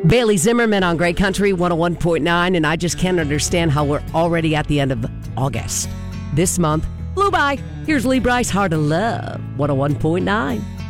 Bailey Zimmerman on Great Country 101.9, and I just can't understand how we're already at the end of August. This month flew by. Here's Lee Bryce, Heart of Love, 101.9.